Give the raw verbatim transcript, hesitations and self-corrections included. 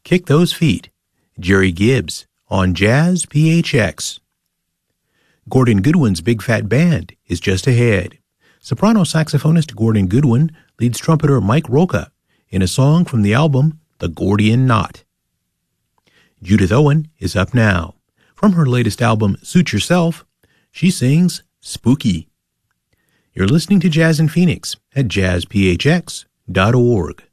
Kick Those Feet, Jerry Gibbs, on Jazz P H X. Gordon Goodwin's Big Fat Band is just ahead. Soprano saxophonist Gordon Goodwin leads trumpeter Mike Roca in a song from the album The Gordian Knot. Judith Owen is up now. From her latest album, Suit Yourself, she sings Spooky. You're listening to Jazz in Phoenix at jazz p h x dot org.